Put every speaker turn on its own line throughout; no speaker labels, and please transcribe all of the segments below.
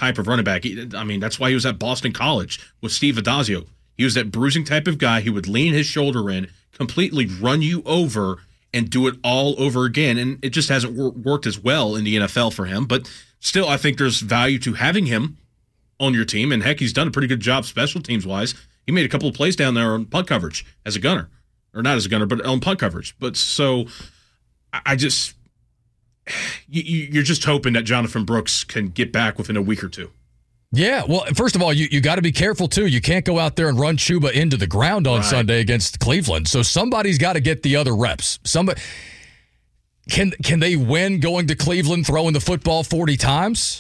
type of running back. That's why he was at Boston College with Steve Addazio. He was that bruising type of guy. He would lean his shoulder in, completely run you over, and do it all over again. And it just hasn't worked as well in the NFL for him. But still, I think there's value to having him on your team. And heck, he's done a pretty good job special teams-wise. He made a couple of plays down there on punt coverage as a gunner. Or not as a gunner, but on punt coverage. But so you're just hoping that Jonathan Brooks can get back within a week or two.
Yeah, well, first of all, you got to be careful, too. You can't go out there and run Chuba into the ground on Sunday against Cleveland. So somebody's got to get the other reps. Can they win going to Cleveland, throwing the football 40 times?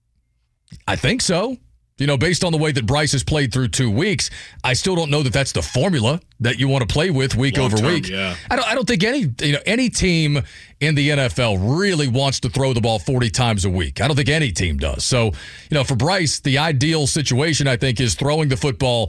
I think so. Based on the way that Bryce has played through 2 weeks, I still don't know that that's the formula that you want to play with week over week.
Yeah.
I don't think any team in the NFL really wants to throw the ball 40 times a week. I don't think any team does. So, for Bryce, the ideal situation, I think, is throwing the football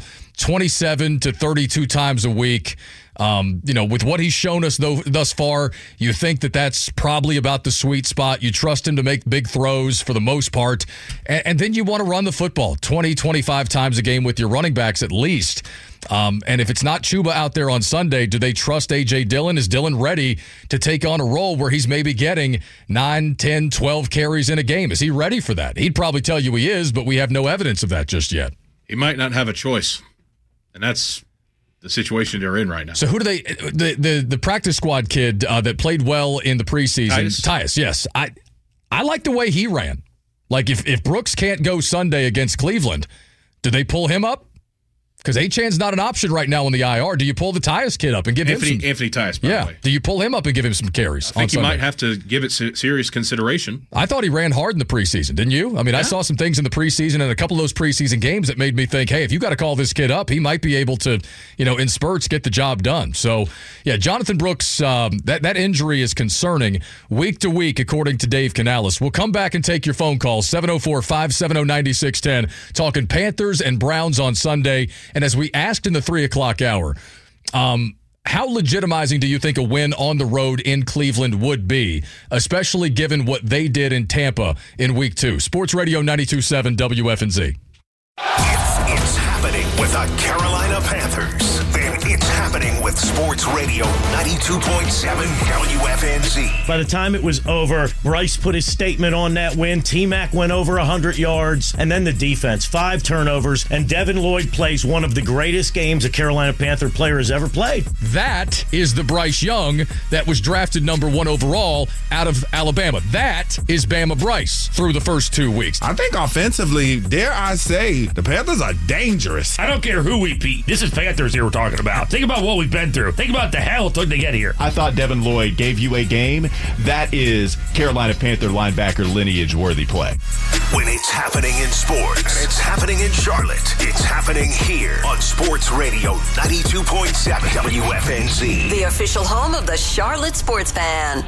27 to 32 times a week. With what he's shown us thus far, you think that that's probably about the sweet spot. You trust him to make big throws for the most part. And then you want to run the football 20, 25 times a game with your running backs at least. And if it's not Chuba out there on Sunday, do they trust A.J. Dillon? Is Dillon ready to take on a role where he's maybe getting 9, 10, 12 carries in a game? Is he ready for that? He'd probably tell you he is, but we have no evidence of that just yet.
He might not have a choice. And that's the situation they're in right now.
So who do they the practice squad kid that played well in the preseason? Tyus, yes. I like the way he ran. Like if Brooks can't go Sunday against Cleveland, do they pull him up? Because Achan's not an option right now on the IR. Do you pull the Tyus kid up and give him some?
Anthony Tyus, by the way.
Do you pull him up and give him some carries?
I think you might have to give it serious consideration.
I thought he ran hard in the preseason, didn't you? I saw some things in the preseason and a couple of those preseason games that made me think, hey, if you got to call this kid up, he might be able to, in spurts, get the job done. So, yeah, Jonathan Brooks, that injury is concerning week to week, according to Dave Canales. We'll come back and take your phone calls, 704-570-9610, talking Panthers and Browns on Sunday. And as we asked in the 3 o'clock hour, how legitimizing do you think a win on the road in Cleveland would be, especially given what they did in Tampa in week 2? Sports Radio 92.7 WFNZ.
It's happening with the Carolina Panthers. And it's happening with Sports Radio 92.7 WFNZ.
By the time it was over, Bryce put his statement on that win. T-Mac went over 100 yards. And then the defense, 5 turnovers. And Devin Lloyd plays one of the greatest games a Carolina Panther player has ever played.
That is the Bryce Young that was drafted number 1 overall out of Alabama. That is Bama Bryce through the first 2 weeks.
I think offensively, dare I say, the Panthers are dangerous.
I don't care who we beat. This is Panthers here we're talking about. Think about what we've been through. Think about the hell it took to get here.
I thought Devin Lloyd gave you a game that is Carolina Panther linebacker lineage-worthy play.
When it's happening in sports, and it's happening in Charlotte, it's happening here on Sports Radio 92.7 WFNZ.
The official home of the Charlotte Sports Fan.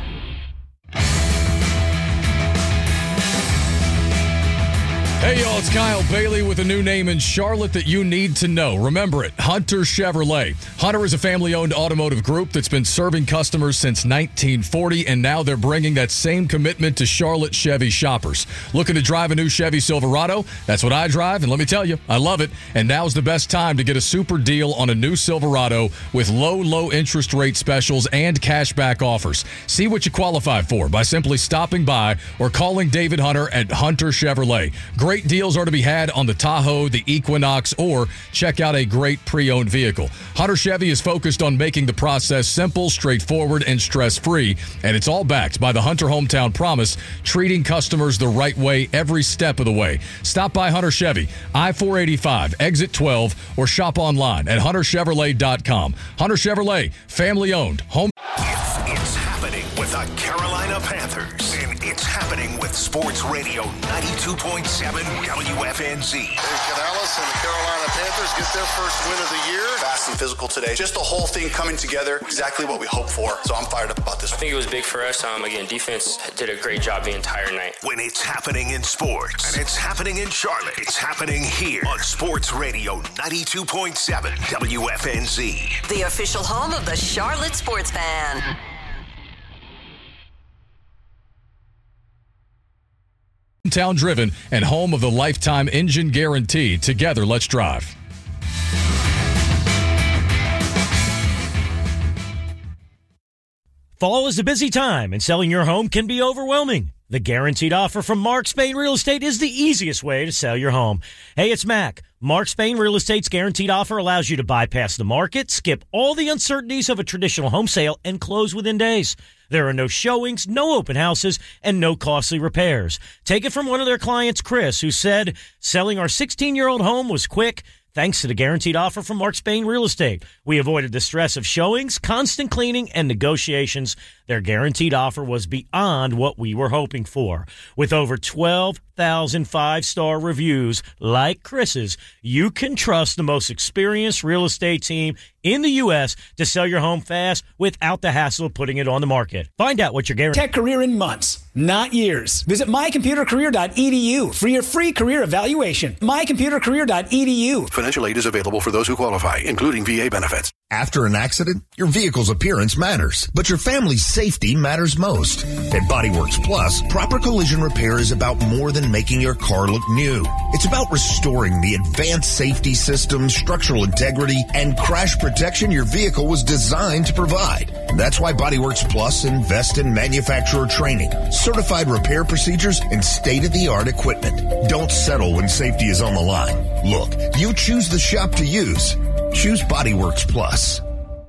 Hey, y'all, it's Kyle Bailey with a new name in Charlotte that you need to know. Remember it, Hunter Chevrolet. Hunter is a family-owned automotive group that's been serving customers since 1940, and now they're bringing that same commitment to Charlotte Chevy shoppers. Looking to drive a new Chevy Silverado? That's what I drive, and let me tell you, I love it. And now's the best time to get a super deal on a new Silverado with low interest rate specials and cashback offers. See what you qualify for by simply stopping by or calling David Hunter at Hunter Chevrolet. Great deals are to be had on the Tahoe, the Equinox, or check out a great pre-owned vehicle. Hunter Chevy is focused on making the process simple, straightforward, and stress-free, and it's all backed by the Hunter Hometown Promise, treating customers the right way every step of the way. Stop by Hunter Chevy, I-485, exit 12, or shop online at hunterchevrolet.com. Hunter Chevrolet, family-owned.
It's happening with the Carolina Panthers, and it's happening with Sports Radio 92.7 WFNZ.
Canales and the Carolina Panthers get their first win of the year. Fast and physical today. Just the whole thing coming together, exactly what we hoped for. So I'm fired up about this.
I think it was big for us. Again, defense did a great job the entire night.
When it's happening in sports, and it's happening in Charlotte, it's happening here on Sports Radio 92.7 WFNZ.
The official home of the Charlotte Sports Fan.
Town driven and home of the lifetime engine guarantee. Together, let's drive.
Fall is a busy time, and selling your home can be overwhelming. The Guaranteed Offer from Mark Spain Real Estate is the easiest way to sell your home. Hey, it's Mac. Mark Spain Real Estate's Guaranteed Offer allows you to bypass the market, skip all the uncertainties of a traditional home sale, and close within days. There are no showings, no open houses, and no costly repairs. Take it from one of their clients, Chris, who said, selling our 16-year-old home was quick, thanks to the Guaranteed Offer from Mark Spain Real Estate. We avoided the stress of showings, constant cleaning, and negotiations. Their Guaranteed Offer was beyond what we were hoping for. With over 12,000 five-star reviews like Chris's, you can trust the most experienced real estate team in the U.S. to sell your home fast without the hassle of putting it on the market. Find out what you're guaranteed.
Tech career in months, not years. Visit mycomputercareer.edu for your free career evaluation. mycomputercareer.edu.
Financial aid is available for those who qualify, including VA benefits.
After an accident, your vehicle's appearance matters, but your family's safety matters most. At Bodyworks Plus, proper collision repair is about more than making your car look new. It's about restoring the advanced safety systems, structural integrity, and crash protection your vehicle was designed to provide. That's why Bodyworks Plus invests in manufacturer training, certified repair procedures, and state-of-the-art equipment. Don't settle when safety is on the line. Look, you choose the shop to use. Choose Bodyworks Plus.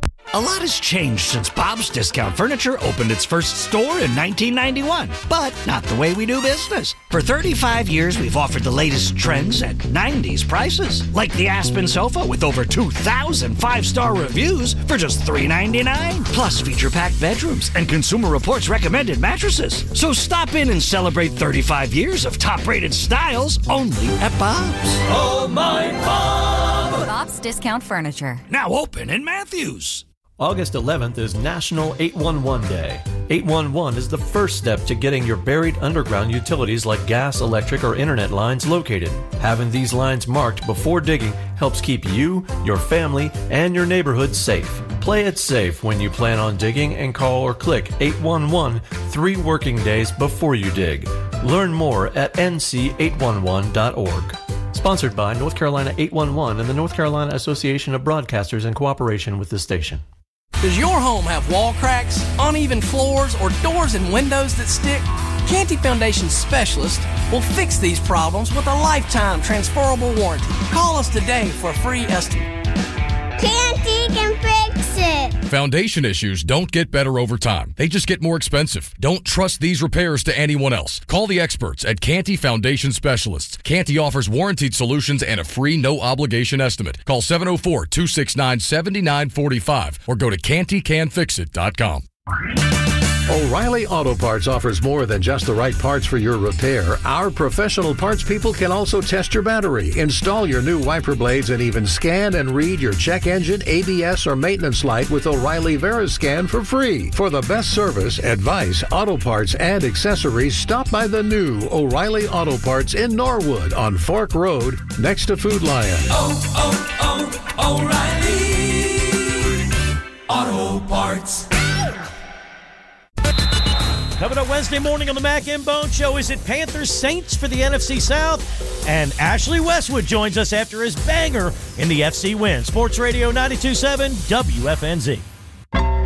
A lot has changed since Bob's Discount Furniture opened its first store in 1991, but not the way we do business. For 35 years, we've offered the latest trends at 90s prices, like the Aspen sofa with over 2,000 five-star reviews for just $3.99, plus feature-packed bedrooms and Consumer Reports recommended mattresses. So stop in and celebrate 35 years of top-rated styles only at Bob's.
Oh, my Bob! Bob's Discount Furniture.
Now open in Matthews.
August 11th is National 811 Day. 811 is the first step to getting your buried underground utilities like gas, electric, or internet lines located. Having these lines marked before digging helps keep you, your family, and your neighborhood safe. Play it safe when you plan on digging and call or click 811 3 working days before you dig. Learn more at nc811.org. Sponsored by North Carolina 811 and the North Carolina Association of Broadcasters in cooperation with this station.
Does your home have wall cracks, uneven floors, or doors and windows that stick? Canty Foundation specialists will fix these problems with a lifetime transferable warranty. Call us today for a free estimate.
Canty can fix it.
Foundation issues don't get better over time. They just get more expensive. Don't trust these repairs to anyone else. Call the experts at Canty Foundation Specialists. Canty offers warranted solutions and a free no-obligation estimate. Call 704-269-7945 or go to cantycanfixit.com.
O'Reilly Auto Parts offers more than just the right parts for your repair. Our professional parts people can also test your battery, install your new wiper blades, and even scan and read your check engine, ABS, or maintenance light with O'Reilly VeriScan for free. For the best service, advice, auto parts, and accessories, stop by the new O'Reilly Auto Parts in Norwood on Fork Road next to Food Lion.
O'Reilly Auto Parts.
Coming up Wednesday morning on the Mac and Bone Show, is it Panthers Saints for the NFC South? And Ashley Westwood joins us after his banger in the FC win. Sports Radio 92.7 WFNZ.